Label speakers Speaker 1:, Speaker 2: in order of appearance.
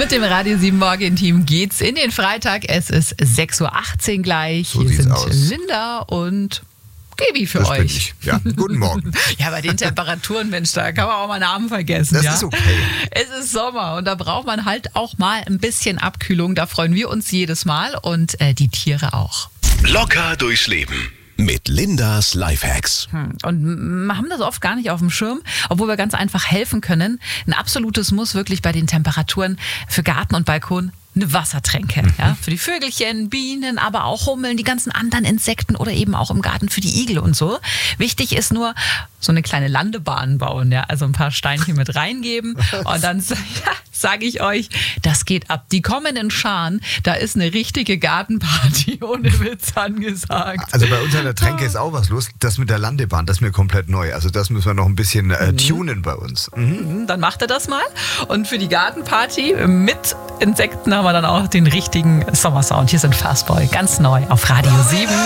Speaker 1: Mit dem Radio 7 Morgen-Team geht's in den Freitag. Es ist 6.18 Uhr gleich.
Speaker 2: So
Speaker 1: Hier
Speaker 2: sieht's
Speaker 1: sind
Speaker 2: aus.
Speaker 1: Linda und Gaby für
Speaker 2: Das bin
Speaker 1: euch.
Speaker 2: ich. Ja, guten Morgen.
Speaker 1: Ja, bei den Temperaturen, Mensch, da kann man auch mal Namen vergessen.
Speaker 2: Das
Speaker 1: ja?
Speaker 2: ist okay.
Speaker 1: Es ist Sommer und da braucht man halt auch mal ein bisschen Abkühlung. Da freuen wir uns jedes Mal und die Tiere auch.
Speaker 3: Locker durchs Leben mit Lindas Lifehacks.
Speaker 1: Und wir haben das oft gar nicht auf dem Schirm, obwohl wir ganz einfach helfen können. Ein absolutes Muss wirklich bei den Temperaturen für Garten und Balkon. Eine Wassertränke, ja, für die Vögelchen, Bienen, aber auch Hummeln, die ganzen anderen Insekten oder eben auch im Garten für die Igel und so. Wichtig ist nur, so eine kleine Landebahn bauen, ja, also ein paar Steinchen mit reingeben und dann sage ich euch, das geht ab. Die kommen in Scharen, da ist eine richtige Gartenparty ohne Witz angesagt.
Speaker 2: Also bei uns an der Tränke ist auch was los. Das mit der Landebahn, das ist mir komplett neu. Also das müssen wir noch ein bisschen tunen bei uns.
Speaker 1: Dann macht er das mal. Und für die Gartenparty mit Insekten haben wir dann auch den richtigen Sommersound. Hier sind Fastboy, ganz neu auf Radio 7.